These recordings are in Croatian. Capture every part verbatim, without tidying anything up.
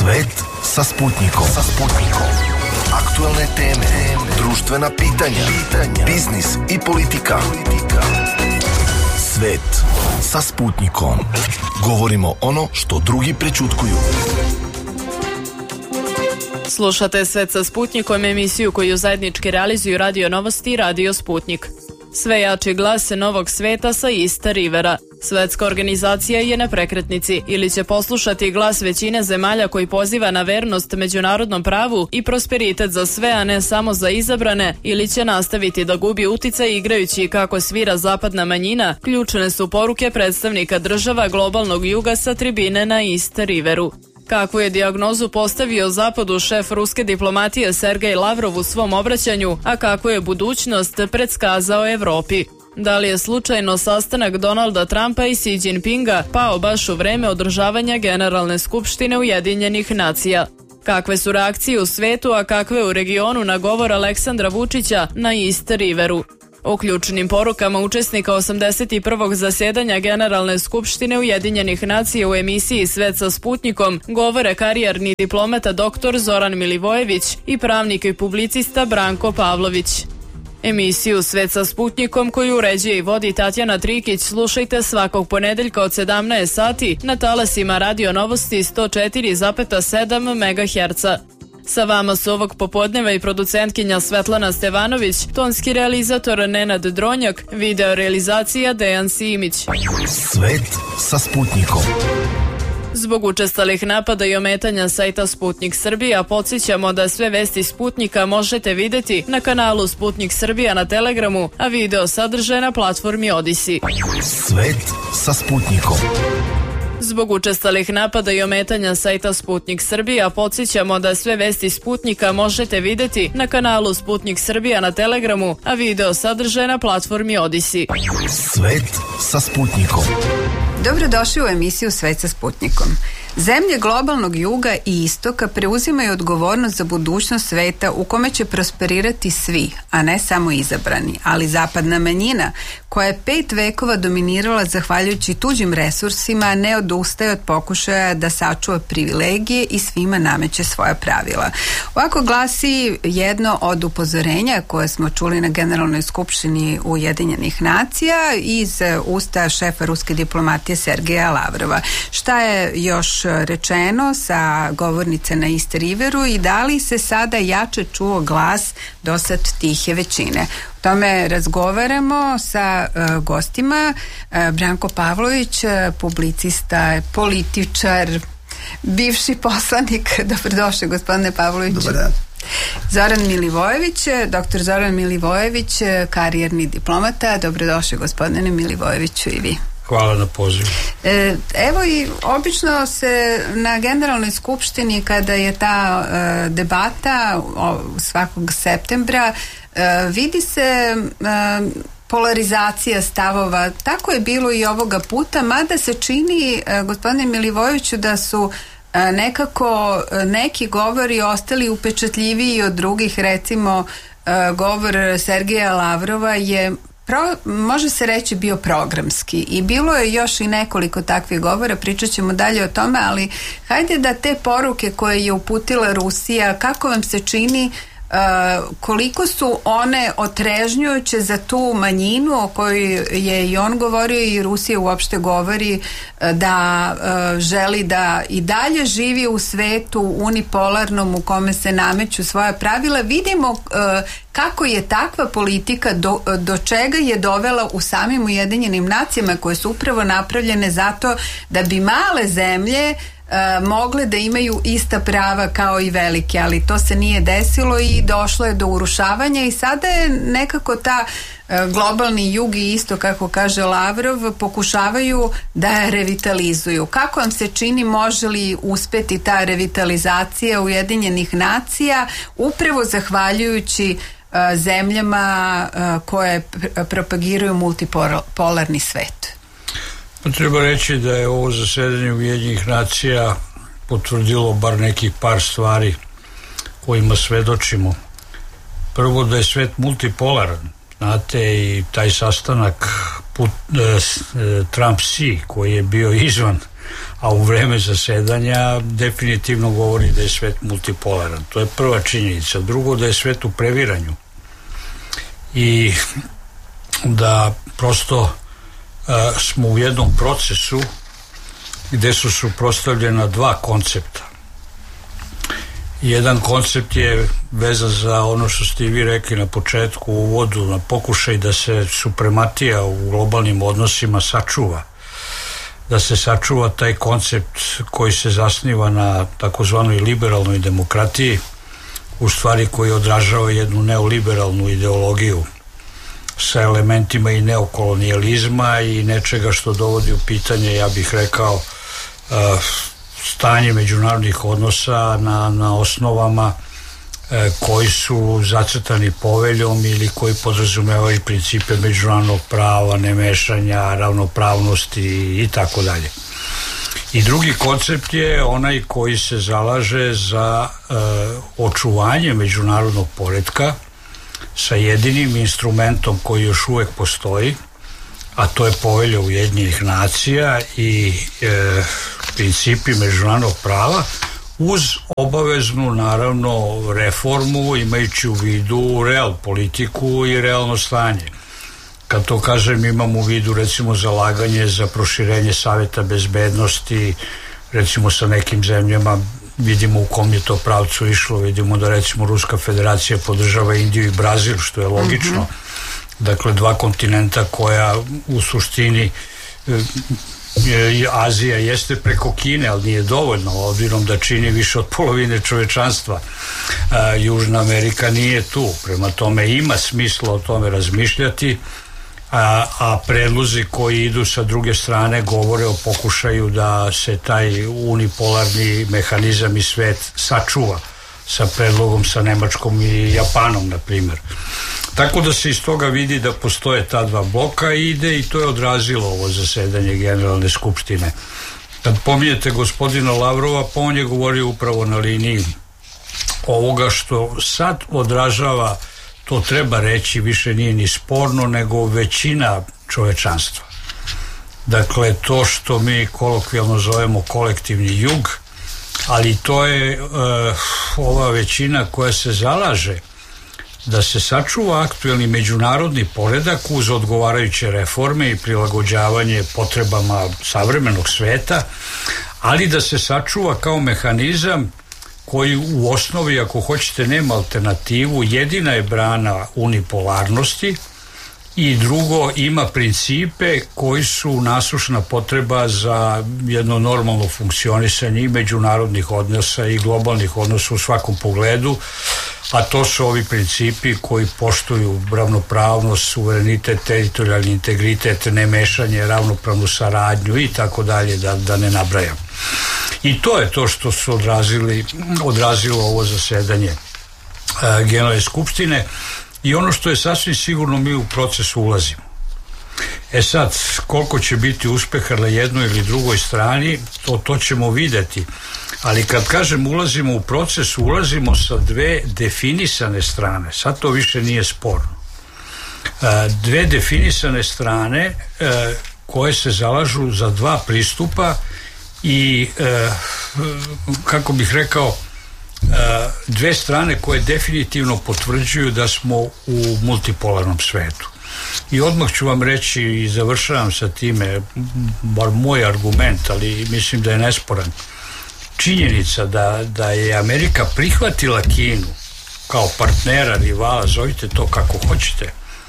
Svet sa Sputnikom. Sa Sputnikom. Aktualne teme, društvena pitanja, pitanja, biznis i politika. politika. Svet sa Sputnikom. Govorimo ono što drugi prećutkuju. Slušate Svet sa Sputnikom, emisiju koju zajednički realizuju Radio Novosti i Radio Sputnik. Sve jači glas novog sveta sa East Rivera. Svetska organizacija je na prekretnici. Ili će poslušati glas većine zemalja koji poziva na vernost međunarodnom pravu i prosperitet za sve, a ne samo za izabrane, ili će nastaviti da gubi uticaj igrajući kako svira zapadna manjina, ključne su poruke predstavnika država globalnog juga sa tribine na East Riveru. Kakvu je dijagnozu postavio Zapadu šef ruske diplomatije Sergej Lavrov u svom obraćanju, a kakvu je budućnost predskazao Evropi? Da li je slučajno sastanak Donalda Trumpa i Xi Jinpinga pao baš u vreme održavanja Generalne skupštine Ujedinjenih nacija? Kakve su reakcije u svetu, a kakve u regionu na govor Aleksandra Vučića na East Riveru? O ključnim porukama učesnika osamdeset prvog zasedanja Generalne skupštine Ujedinjenih nacija u emisiji Svet sa Sputnikom govore karijerni diplomata doktor Zoran Milivojević i pravnik i publicista Branko Pavlović. Emisiju Svet sa Sputnikom, koju uređuje i vodi Tatjana Trikić, slušajte svakog ponedeljka od sedamnaest sati na talasima Radio Novosti sto četiri zarez sedam megaherca. Sa vama su ovog popodneva i producentkinja Svetlana Stevanović, tonski realizator Nenad Dronjak, video realizacija Dejan Simić. Svet sa Sputnikom. Zbog učestalih napada i ometanja sajta Sputnik Srbija, podsjećamo da sve vesti Sputnika možete videti na kanalu Sputnik Srbija na Telegramu, a video sadržaj na platformi Odisi. Svet sa Sputnikom. Zbog učestalih napada i ometanja sajta Sputnik Srbija, podsjećamo da sve vesti Sputnika možete videti na kanalu Sputnik Srbija na Telegramu, a video sadržaj na platformi Odisi. Svet sa Sputnikom. Dobrodošli u emisiju Svet sa Sputnikom. Zemlje globalnog juga i istoka preuzimaju odgovornost za budućnost sveta u kome će prosperirati svi, a ne samo izabrani, ali zapadna manjina, koja je pet vekova dominirala zahvaljujući tuđim resursima, ne odustaje od pokušaja da sačuva privilegije i svima nameće svoja pravila. Ovako glasi jedno od upozorenja koje smo čuli na Generalnoj skupštini Ujedinjenih nacija iz usta šefa ruske diplomatije Sergeja Lavrova. Šta je još rečeno sa govornice na East Riveru i da li se sada jače čuo glas dosad tihe većine? O tome razgovaramo sa uh, gostima. uh, Branko Pavlović, publicista, političar, bivši poslanik. Dobrodošli, gospodine Pavlović. Dobar dan. Zoran Milivojević, doktor Zoran Milivojević, karijerni diplomata. Dobrodošli, gospodine Milivojeviću, i vi. Hvala na pozivu. E, evo i obično se na Generalnoj skupštini, kada je ta e, debata o, svakog septembra, e, vidi se e, polarizacija stavova. Tako je bilo i ovoga puta, mada se čini, e, gospodine Milivojeviću, da su e, nekako neki govori ostali upečatljiviji od drugih. Recimo, e, govor Sergeja Lavrova je Pro, može se reći bio programski i bilo je još i nekoliko takvih govora, pričat ćemo dalje o tome, ali hajde da te poruke koje je uputila Rusija, kako vam se čini, uh, koliko su one otrežnjujuće za tu manjinu o kojoj je i on govorio i Rusija uopšte govori, uh, da uh, želi da i dalje živi u svetu unipolarnom u kome se nameću svoja pravila. Vidimo uh, kako je takva politika do, do čega je dovela u samim Ujedinjenim nacijama, koje su upravo napravljene zato da bi male zemlje e, mogle da imaju ista prava kao i velike, ali to se nije desilo i došlo je do urušavanja i sada je nekako ta e, globalni jug i isto, kako kaže Lavrov, pokušavaju da je revitalizuju. Kako vam se čini, može li uspeti ta revitalizacija Ujedinjenih nacija upravo zahvaljujući zemljama koje propagiraju multipolarni svet? Treba reći da je ovo zasedanje Ujedinjenih nacija potvrdilo bar nekih par stvari kojima svedočimo. Prvo, da je svet multipolaran. Znate, i taj sastanak put, eh, Trump-Xi koji je bio izvan a u vreme zasedanja definitivno govori da je svet multipolaran. To je prva činjenica. Drugo, da je svet u previranju i da prosto uh, smo u jednom procesu gde su suprotstavljena dva koncepta. Jedan koncept je vezan za ono što ste i vi rekli na početku u uvodu, na pokušaj da se suprematija u globalnim odnosima sačuva. Da se sačuva taj koncept koji se zasniva na takozvanoj liberalnoj demokratiji, u stvari koji odražava jednu neoliberalnu ideologiju sa elementima i neokolonijalizma i nečega što dovodi u pitanje, ja bih rekao, uh, stanje međunarodnih odnosa na, na osnovama e, koji su zacrtani poveljom ili koji podrazumevaju principe međunarodnog prava, nemešanja, ravnopravnosti i tako dalje. I drugi koncept je onaj koji se zalaže za e, očuvanje međunarodnog poretka sa jedinim instrumentom koji još uvek postoji, a to je Povelja Ujedinjenih nacija i e, principi međunarodnog prava, uz obaveznu naravno reformu, imajući u vidu real politiku i realno stanje. Kad to kažem, imam u vidu recimo zalaganje za proširenje Saveta bezbednosti, recimo sa nekim zemljama, vidimo u kom je to pravcu išlo, vidimo da recimo Ruska federacija podržava Indiju i Brazil, što je logično. Mm-hmm. Dakle, dva kontinenta koja u suštini Azija jeste preko Kine, ali nije dovoljno, obzirom da čini više od polovine čovečanstva. A, Južna Amerika nije tu, prema tome ima smisla o tome razmišljati, a, a predlozi koji idu sa druge strane govore o pokušaju da se taj unipolarni mehanizam i svet sačuva sa predlogom sa Nemačkom i Japanom, na primjer. Tako da se iz toga vidi da postoje ta dva bloka i ide, i to je odrazilo ovo zasedanje Generalne skupštine. Kad pominjete gospodina Lavrova, pa on je govorio upravo na liniji ovoga što sad odražava, to treba reći, više nije ni sporno, nego većina čovečanstva. Dakle, to što mi kolokvijalno zovemo kolektivni jug, ali to je uh, ova većina koja se zalaže da se sačuva aktuelni međunarodni poredak uz odgovarajuće reforme i prilagođavanje potrebama savremenog sveta, ali da se sačuva kao mehanizam koji u osnovi, ako hoćete, nema alternativu, jedina je brana unipolarnosti i drugo, ima principe koji su nasušna potreba za jedno normalno funkcionisanje i međunarodnih odnosa i globalnih odnosa u svakom pogledu, a to su ovi principi koji poštuju ravnopravnost, suverenitet, teritorijalni integritet, nemešanje, ravnopravnu saradnju i tako dalje, da, da ne nabrajam. I to je to što su odrazili, odrazilo ovo zasedanje uh, Generalne skupštine. I ono što je sasvim sigurno, mi u proces ulazimo. E sad, koliko će biti uspeha na jednoj ili drugoj strani, to, to ćemo videti. Ali kad kažem ulazimo u proces, ulazimo sa dve definisane strane. Sad to više nije sporno. E, dve definisane strane e, koje se zalažu za dva pristupa i e, kako bih rekao, dve strane koje definitivno potvrđuju da smo u multipolarnom svetu. I odmah ću vam reći i završavam sa time, bar moj argument, ali mislim da je nesporan. Činjenica da, da je Amerika prihvatila Kinu kao partnera, rivala, zovite to kako hoćete,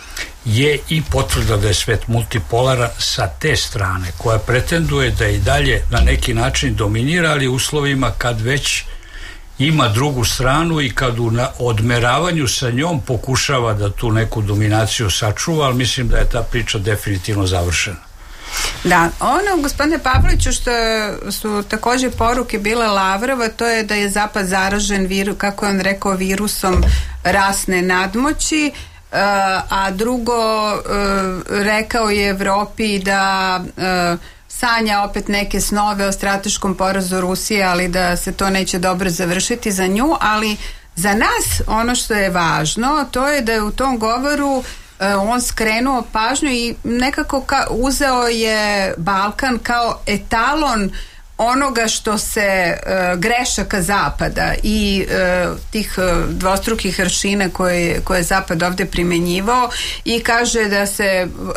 je i potvrda da je svet multipolaran sa te strane, koja pretenduje da i dalje na neki način dominira, ali u uslovima kad već ima drugu stranu i kad u odmeravanju sa njom pokušava da tu neku dominaciju sačuva, ali mislim da je ta priča definitivno završena. Da, ono, gospodine Pavloviću, što su također poruke bile Lavrova, to je da je Zapad zaražen, viru, kako je on rekao, virusom rasne nadmoći, uh, a drugo, uh, rekao je Evropi da uh, sanja opet neke snove o strateškom porazu Rusije, ali da se to neće dobro završiti za nju, ali za nas ono što je važno, to je da je u tom govoru on skrenuo pažnju i nekako ka, uzeo je Balkan kao etalon onoga što se uh, grešaka Zapada i uh, tih uh, dvostrukih aršina koje, koje je Zapad ovde primenjivao i kaže da se uh,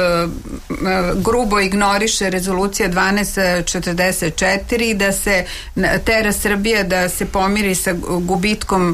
uh, grubo ignoriše rezolucija dvanaest četrdeset četiri, da se tera Srbija da se pomiri sa gubitkom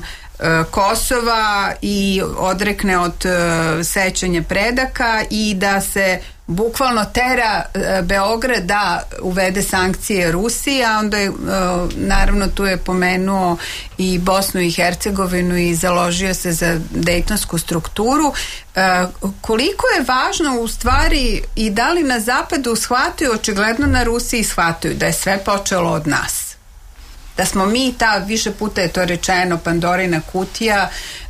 Kosova i odrekne od uh, sećanja predaka i da se bukvalno tera uh, Beograd da uvede sankcije Rusiji, a onda je uh, naravno tu je pomenuo i Bosnu i Hercegovinu i založio se za dejtonsku strukturu. Uh, koliko je važno u stvari i da li na Zapadu shvataju, očigledno na Rusiji shvataju da je sve počelo od nas, da smo mi ta, više puta je to rečeno, Pandorina kutija,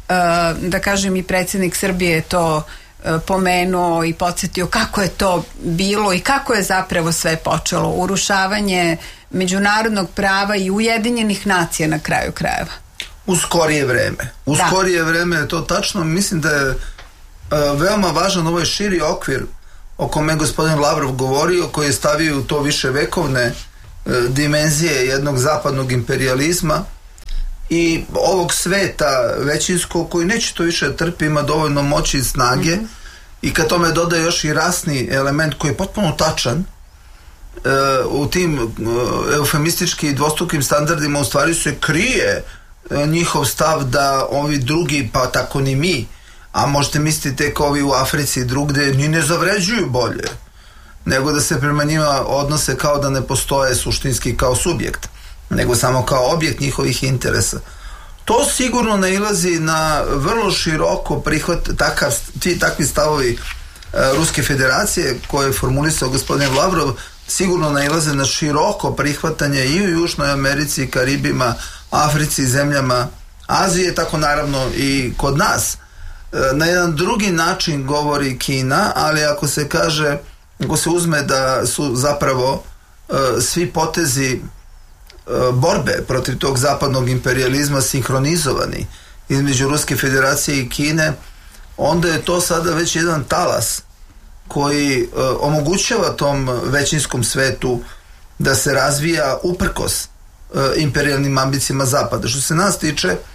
da kažem i predsjednik Srbije je to pomenuo i podsjetio kako je to bilo i kako je zapravo sve počelo, urušavanje međunarodnog prava i Ujedinjenih nacija na kraju krajeva. U skorije vreme. U da. skorije vreme je to tačno. Mislim da je veoma važan ovaj širi okvir o kome je gospodin Lavrov govorio, koji je stavio u to više vekovne dimenzije jednog zapadnog imperializma i ovog sveta većinskog koji neće to više trpi, ima dovoljno moći i snage mm-hmm. i kad tome dodaje još i rasni element koji je potpuno tačan, e, u tim e, eufemističkim i dvostrukim standardima u stvari se krije e, njihov stav da ovi drugi, pa tako ni mi, a možete misliti tek ovi u Africi i drugde, ni ne zavređuju bolje, nego da se prema njima odnose kao da ne postoje suštinski kao subjekt, nego samo kao objekt njihovih interesa. To sigurno nailazi na vrlo široko prihvat, takav, ti takvi stavovi e, Ruske federacije koje je formulisao gospodin Lavrov, sigurno nailaze na široko prihvatanje i u Južnoj Americi, Karibima, Africi, zemljama Azije, tako naravno i kod nas. E, na jedan drugi način govori Kina, ali ako se kaže, ako se uzme da su zapravo e, svi potezi e, borbe protiv tog zapadnog imperializma sinhronizovani između Ruske federacije i Kine, onda je to sada već jedan talas koji e, omogućava tom većinskom svetu da se razvija uprkos e, imperijalnim ambicijama Zapada. Što se nas tiče, e,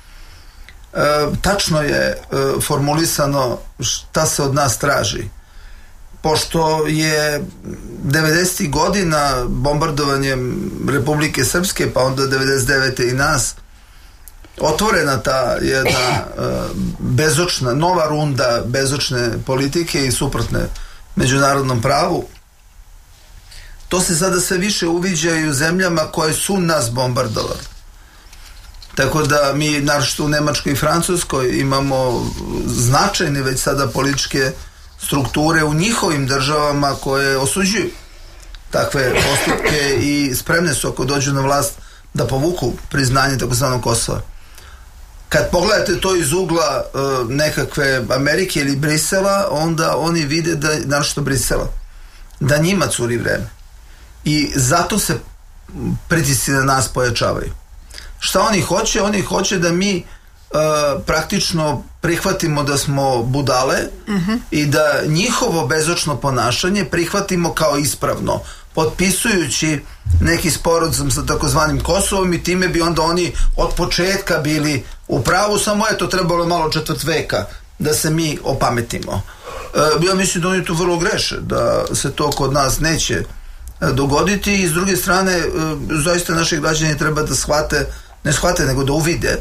tačno je e, formulisano šta se od nas traži. Pošto je devedesetih godina bombardovanjem Republike Srpske, pa onda devedeset devete i nas, otvorena ta jedna uh, bezočna, nova runda bezočne politike i suprotne međunarodnom pravu, to se sada sve više uviđa i u zemljama koje su nas bombardovali. Tako da mi, naročito u Nemačkoj i Francuskoj, imamo značajne već sada političke strukture u njihovim državama koje osuđuju takve postupke i spremne su, ako dođu na vlast, da povuku priznanje takozvanog Kosova. Kad pogledate to iz ugla e, nekakve Amerike ili Brisela, onda oni vide da, naročito Brisela, da njima curi vreme. I zato se pritisci na nas pojačavaju. Šta oni hoće? Oni hoće da mi Uh, praktično prihvatimo da smo budale uh-huh. i da njihovo bezočno ponašanje prihvatimo kao ispravno, potpisujući neki sporazum sa takozvanim Kosovom, i time bi onda oni od početka bili u pravu, samo je to trebalo malo četvrt veka da se mi opametimo. Uh, ja mislim da oni tu vrlo greše, da se to kod nas neće uh, dogoditi, i s druge strane uh, zaista naši građani treba da shvate, ne shvate nego da uvide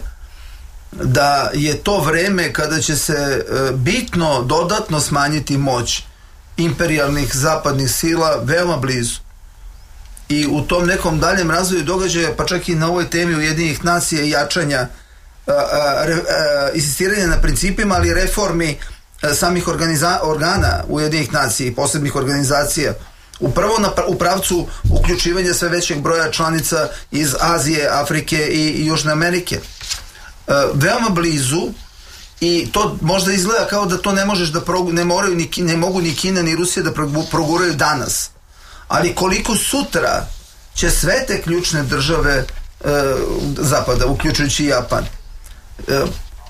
da je to vreme kada će se e, bitno dodatno smanjiti moć imperijalnih zapadnih sila veoma blizu. I u tom nekom daljem razvoju događaja, pa čak i na ovoj temi Ujedinjenih nacija i jačanja, a, a, re, a, insistiranja na principima, ali reformi a, samih organiza- organa Ujedinjenih nacija i posebnih organizacija, upravo na, u pravcu uključivanja sve većeg broja članica iz Azije, Afrike i, i Južne Amerike. Uh, veoma blizu, i to možda izgleda kao da to ne možeš da progu, ne moraju ni, ne mogu ni Kina ni Rusija da proguraju danas, ali koliko sutra će sve te ključne države uh, Zapada, uključujući Japan, uh,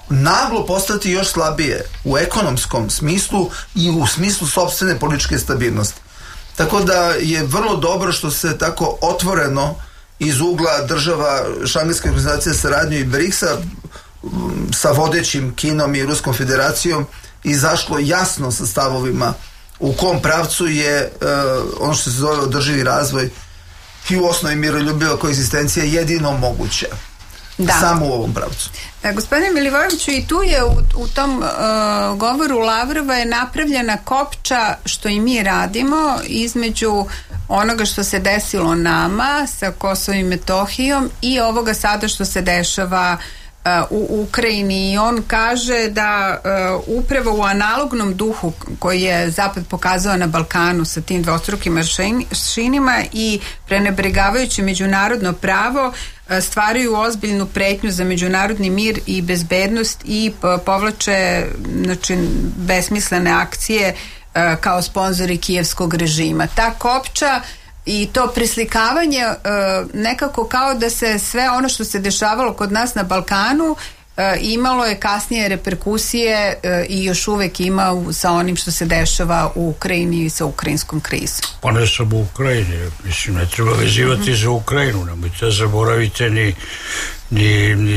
naglo postati još slabije u ekonomskom smislu i u smislu sopstvene političke stabilnosti. Tako da je vrlo dobro što se tako otvoreno iz ugla država Šangajske organizacije saradnju i briksa sa vodećim Kinom i Ruskom federacijom izašlo jasno sa stavovima u kom pravcu je uh, ono što se zove održivi razvoj i u osnovi miroljubiva koegzistencija jedino moguća. Da. Samo u ovom pravcu. Da, gospodine Milivojeviću, i tu je u, u tom uh, govoru Lavrova je napravljena kopča što i mi radimo između onoga što se desilo nama sa Kosovom i Metohijom i ovoga sada što se dešava uh, u Ukrajini, i on kaže da uh, upravo u analognom duhu koji je Zapad pokazao na Balkanu sa tim dvostrukim aršinima i prenebregavajući međunarodno pravo stvaraju ozbiljnu pretnju za međunarodni mir i bezbednost i povlače, znači, besmislene akcije kao sponzori kijevskog režima. Ta kopča i to preslikavanje nekako kao da se sve ono što se dešavalo kod nas na Balkanu imalo je kasnije reperkusije i još uvek ima sa onim što se dešava u Ukrajini i sa ukrajinskom krizom. Pa ne samo u Ukrajini, mislim, ne treba vezivati mm-hmm. za Ukrajinu, nemojte zaboravite ni, ni, ni